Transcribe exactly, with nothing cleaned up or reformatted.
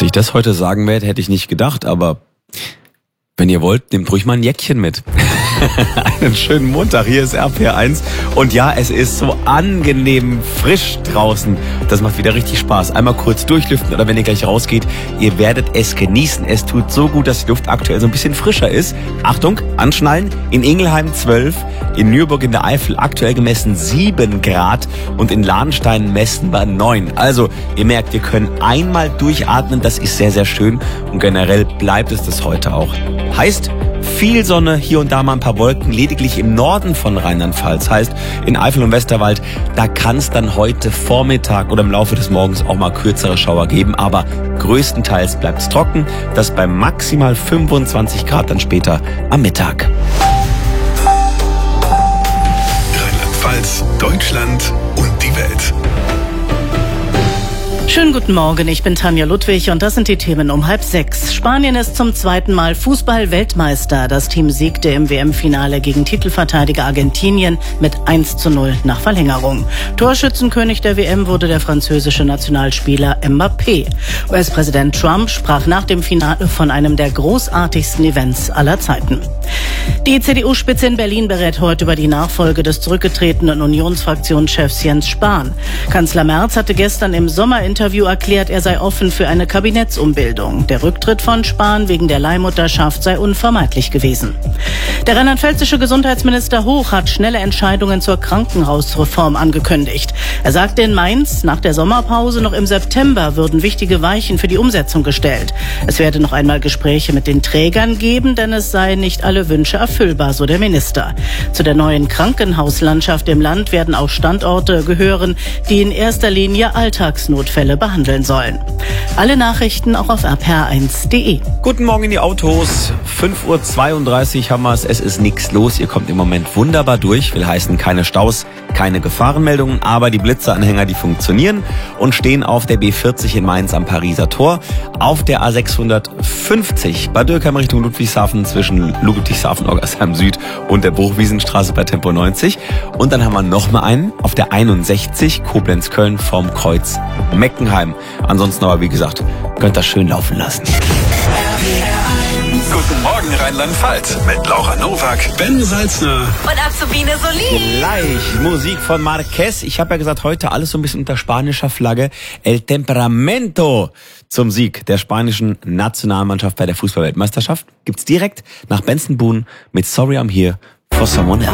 ich das heute sagen werde, hätte ich nicht gedacht, aber wenn ihr wollt, nehmt ruhig mal ein Jäckchen mit. Einen schönen Montag, hier ist R P R eins und ja, es ist so angenehm frisch draußen. Das macht wieder richtig Spaß. Einmal kurz durchlüften oder wenn ihr gleich rausgeht, ihr werdet es genießen. Es tut so gut, dass die Luft aktuell so ein bisschen frischer ist. Achtung, anschnallen, in Ingelheim zwölf, in Nürburg in der Eifel aktuell gemessen sieben Grad und in Lahnstein messen wir neun. Also, ihr merkt, wir können einmal durchatmen, das ist sehr, sehr schön und generell bleibt es das heute auch. Heißt, viel Sonne, hier und da mal ein paar Wolken, lediglich im Norden von Rheinland-Pfalz. Heißt, in Eifel und Westerwald, da kann es dann heute Vormittag oder im Laufe des Morgens auch mal kürzere Schauer geben. Aber größtenteils bleibt es trocken. Das bei maximal fünfundzwanzig Grad dann später am Mittag. Rheinland-Pfalz, Deutschland und die Welt. Schönen guten Morgen, ich bin Tanja Ludwig und das sind die Themen um halb sechs. Spanien ist zum zweiten Mal Fußball-Weltmeister. Das Team siegte im W M-Finale gegen Titelverteidiger Argentinien mit eins zu null nach Verlängerung. Torschützenkönig der W M wurde der französische Nationalspieler Mbappé. U S-Präsident Trump sprach nach dem Finale von einem der großartigsten Events aller Zeiten. Die C D U-Spitze in Berlin berät heute über die Nachfolge des zurückgetretenen Unionsfraktionschefs Jens Spahn. Kanzler Merz hatte gestern im Sommerinterview erklärt, er sei offen für eine Kabinettsumbildung. Der Rücktritt von Spahn wegen der Leihmutterschaft sei unvermeidlich gewesen. Der rheinland-pfälzische Gesundheitsminister Hoch hat schnelle Entscheidungen zur Krankenhausreform angekündigt. Er sagte in Mainz, nach der Sommerpause noch im September würden wichtige Weichen für die Umsetzung gestellt. Es werde noch einmal Gespräche mit den Trägern geben, denn es seien nicht alle Wünsche erfüllbar, so der Minister. Zu der neuen Krankenhauslandschaft im Land werden auch Standorte gehören, die in erster Linie Alltagsnotfälle behandeln sollen. Alle Nachrichten auch auf r p r eins punkt d e. Guten Morgen in die Autos. fünf Uhr zweiunddreißig haben wir es. Es ist nichts los. Ihr kommt im Moment wunderbar durch. Will heißen, keine Staus, keine Gefahrenmeldungen. Aber die Blitzeranhänger, die funktionieren und stehen auf der B vierzig in Mainz am Pariser Tor. Auf der A sechshundertfünfzig bei Dürkheim Richtung Ludwigshafen zwischen Ludwigshafen, Oggersheim Süd und der Bruchwiesenstraße bei Tempo neunzig. Und dann haben wir noch mal einen auf der einundsechzig Koblenz-Köln vom Kreuz Meckenheim. Ansonsten aber, wie gesagt, könnt ihr das schön laufen lassen. Guten Morgen Rheinland-Pfalz mit Laura Nowak, Ben Salzner und Azubine Solin. Gleich Musik von Marquez. Ich habe ja gesagt, heute alles so ein bisschen unter spanischer Flagge. El Temperamento zum Sieg der spanischen Nationalmannschaft bei der Fußballweltmeisterschaft gibt's direkt nach Benson Boone mit Sorry I'm Here for Someone Else.